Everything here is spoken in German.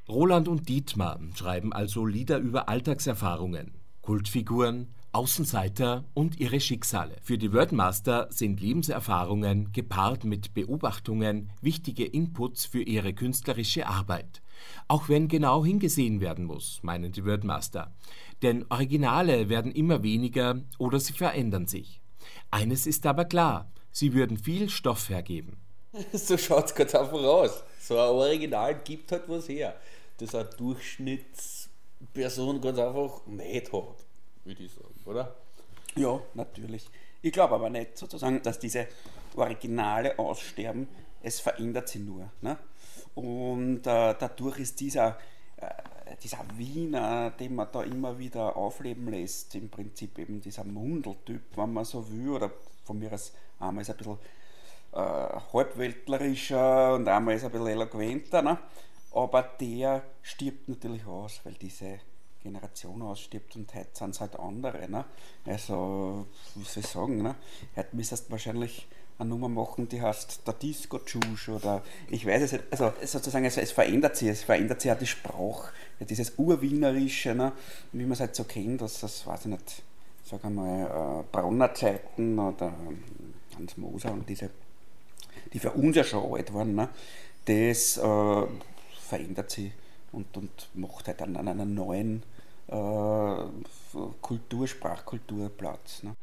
Roland und Dietmar schreiben also Lieder über Alltagserfahrungen, Kultfiguren, Außenseiter und ihre Schicksale. Für die Wordmaster sind Lebenserfahrungen gepaart mit Beobachtungen wichtige Inputs für ihre künstlerische Arbeit. Auch wenn genau hingesehen werden muss, meinen die Wordmaster. Denn Originale werden immer weniger oder sie verändern sich. Eines ist aber klar, sie würden viel Stoff hergeben. So schaut's ganz einfach aus. So ein Original gibt halt was her, das eine Durchschnittsperson ganz einfach nicht hat, würde ich sagen, oder? Ja, natürlich. Ich glaube aber nicht sozusagen, dass diese Originale aussterben. Es verändert sich nur. Ne? Und dadurch ist dieser Wiener, den man da immer wieder aufleben lässt, im Prinzip eben dieser Mundeltyp, wenn man so will, oder von mir aus einmal ist ein bisschen halbweltlerischer und einmal ist ein bisschen eloquenter, ne? Aber der stirbt natürlich aus, weil diese Generation ausstirbt und heute sind es halt andere. Ne? Also, wie soll ich sagen, ne? Heute müsstest du wahrscheinlich eine Nummer machen, die heißt der Disco-Juice oder ich weiß es nicht. Also sozusagen, es verändert sich auch die Sprache, ja, dieses Urwienerische, ne? Wie man es halt so kennt, das weiß ich nicht, sag einmal, Brauner Zeiten oder Hans Moser und diese, die für uns ja schon alt waren, ne? Das verändert sich und macht halt an einer neuen Sprachkultur Platz. Ne?